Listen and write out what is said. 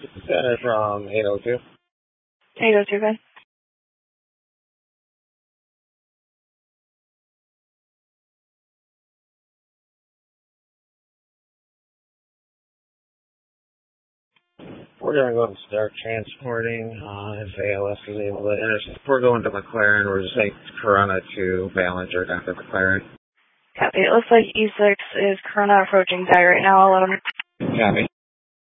Center from 802. 802, good. We're going to go and start transporting if ALS is able to intercept. We're going to McLaren. We're just saying Corona to Ballinger down to McLaren. Copy. It looks like E6 is Corona approaching Guy right now, 11. Copy.